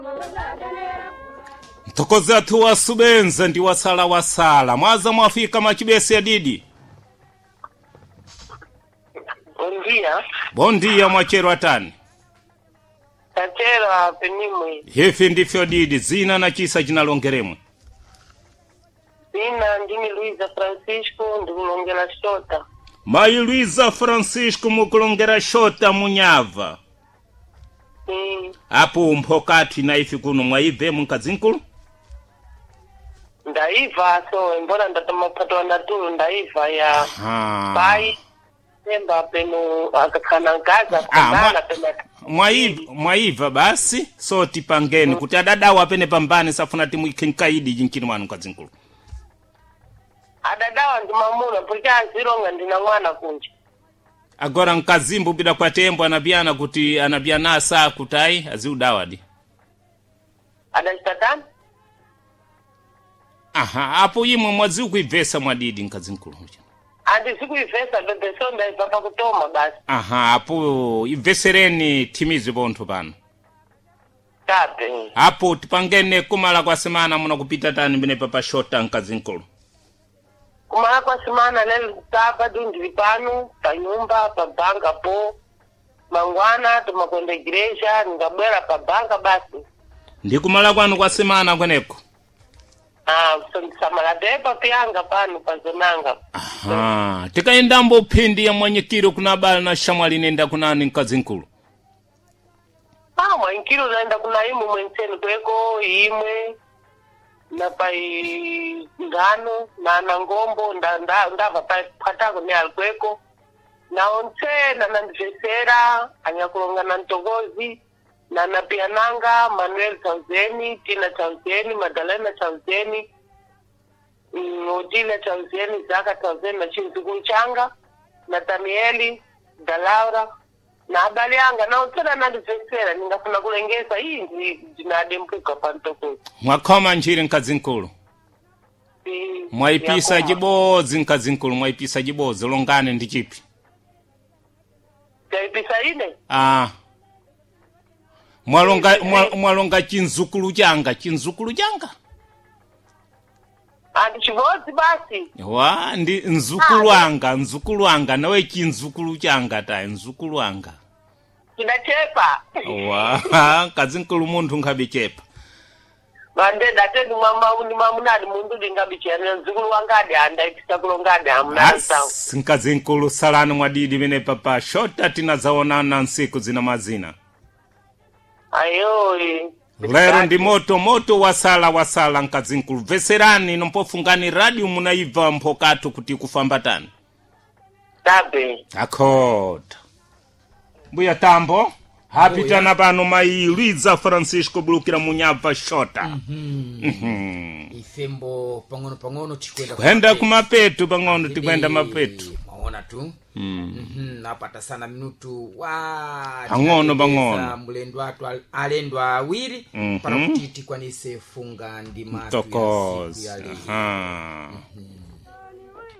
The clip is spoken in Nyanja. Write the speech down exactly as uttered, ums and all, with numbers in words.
Mtokoza tu wasubenza ndi wasala wasala. Mwaza mwafika machibesi ya didi. Bom dia. Bom dia mwachero atani. Tachero penimwe. Hifi ndifyo didi zina na chisa jinalongeremwe. Zina ndini Luiza Francisco ndikulongera shota. Mai Luiza Francisco mukulongera shota munyava. Mm. Apo mpokati na ifi kuno mwaive munkazinkulu? Ndaiva so mbona ndatamapatwa natulu ndaiva ya Aha. bai temba penu akakana ngaza kukana penu mwaiva mwaiva basi so tipangeni mm. kuti adadawa pene pambani safuna timu ikinkaidi jinkini wanu kazinkulu. Adadawa ndimamuna porque azironga ndina mwana kunja. Agora nkazimbu bila kwa tembo anabiana kuti anabiana saa kutai aziudawa di. Adashitatan? Aha, hapo yimwe mwazi ukuivesa mwadidi nkazinkulu. Andi siku ivesa bebe sonda ipapa kutoma basi. Aha, hapo ivesereni timizi bonto pano. Kape. Hapo tipangene kumala kwa semana muna kupita tani bine papa shota nkazinkulu. Kumala kwa semana lelu tapa dundi pano, pa nyumba, pa banka po, mangwana, tumakonde igreja, ngabwela pa banka basi. Ndi kumala kwanu kwa semana kweneko? Ah, so samala depa pianga pano pa zonanga. Aha, tika indambo pindi ya mwenyekiro kuna bala na shamwali nenda kunani nkazinkulu. Ah, mwenyekiro naenda kuna imu mwenseni kweko, imwe, na pa ngano, na nangombo, nda, nda, ndava pa patako ni alkweko, na onse, na nandivesera, anyakulonga na ntogozi, na napiananga, Manuel Chauzeni, Tina Chauzeni, Madalena Chauzeni, mm, Odile Chauzeni, Zaka Chauzeni, na Chinzugu Changa, Nathanieli, Dalaura, na habari anga, na onse nandivesera, ningafuna kulengeza, hii jinadempuka pantoko. Mwakoma njiri nkazinkulu. Mwaipisa jibozi nkazinkulu, mwaipisa jibozi, longane ndi chipi. Mwaipisa ine? Ah. Mwalonga, mwalonga chinzukulu changa, chinzukulu changa? Andi chivozi basi. Wa, ndi nzukulu wanga, nzukulu wanga, nawe chinzukulu changa ta, nzukulu wanga. Kinachepa. Wa, kazinkulu mundu nkabichepa. Mande date ni mama uni mamunadi mundu dingabichana nzukulu wangadi anda ikisa kulongadi amunadi sawa. Nkazinkulu salani mwadidi mene papa shota tina zaona na nsiku zina mazina. Ayoi. Lero ndi moto moto wasala wasala nkazinkulu. Veserani nompofungani radio munaiva mpokatu kuti kufambatani. Tabe. Akod. Mbuya tambo. Hapita na pano mai Luiza Francisco bulukira munyava shota. Mhm. Mhm. Ifembo pangono pangono chikwenda kwenda kumapetu pangono tikwenda mapetu. Maona tu. Mm. Mhm. Napata sana minutu wa pangono pangono. Mulendo atu alendwa awiri mm -hmm. para kutiti kwanise funga ndima Tokoz. Aha. Mm -hmm.